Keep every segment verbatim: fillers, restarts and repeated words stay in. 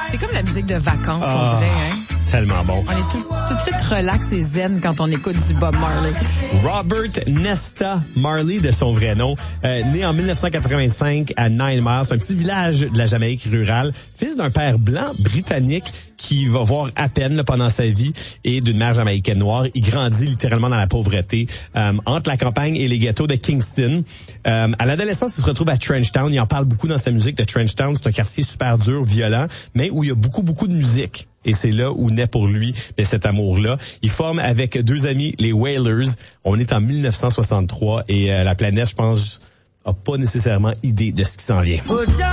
C'est comme la musique de vacances, Ah, on dirait. Hein? Tellement bon. On est tout, tout de suite relax et zen quand on écoute du Bob Marley. Robert Nesta Marley, de son vrai nom, euh, né en dix-neuf cent quatre-vingt-cinq à Nine Miles, un petit village de la Jamaïque rurale, fils d'un père blanc britannique qui va voir à peine là, pendant sa vie et d'une mère jamaïcaine noire. Il grandit littéralement dans la pauvreté euh, entre la campagne et les ghettos de Kingston. Euh, à l'adolescence, il se retrouve à Trenchtown. Il en parle beaucoup dans sa musique de Trenchtown. C'est un quartier super dur, violent, mais où il y a beaucoup, beaucoup de musique. Et c'est là où naît pour lui de cet amour-là. Il forme avec deux amis les Wailers. On est en dix-neuf cent soixante-trois et euh, la planète, je pense, a pas nécessairement idée de ce qui s'en vient.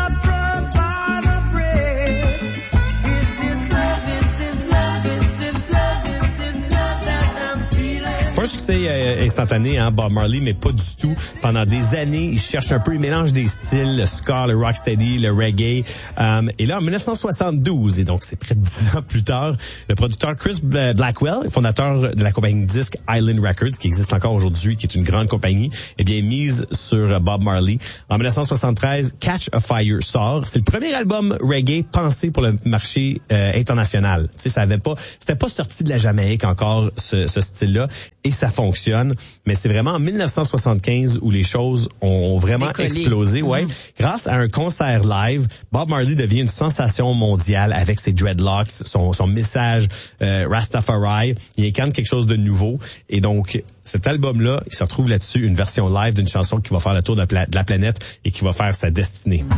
C'est pas un succès euh, instantané, hein, Bob Marley, mais pas du tout. Pendant des années, il cherche un peu, il mélange des styles, le ska, le rocksteady, le reggae. Um, et là, en dix-neuf cent soixante-douze, et donc c'est près de dix ans plus tard, le producteur Chris Blackwell, fondateur de la compagnie disque Island Records, qui existe encore aujourd'hui, qui est une grande compagnie, eh bien, mise sur Bob Marley. En dix-neuf cent soixante-treize, Catch a Fire sort. C'est le premier album reggae pensé pour le marché euh, international. Tu sais, ça avait pas, c'était pas sorti de la Jamaïque encore, ce, ce style-là. Et ça fonctionne, mais c'est vraiment en dix-neuf cent soixante-quinze où les choses ont vraiment Décollé. explosé. Ouais, mmh. Grâce à un concert live, Bob Marley devient une sensation mondiale avec ses dreadlocks, son, son message euh, Rastafari. Il incarne quelque chose de nouveau. Et donc, cet album-là, il se retrouve là-dessus, une version live d'une chanson qui va faire le tour de, pla- de la planète et qui va faire sa destinée.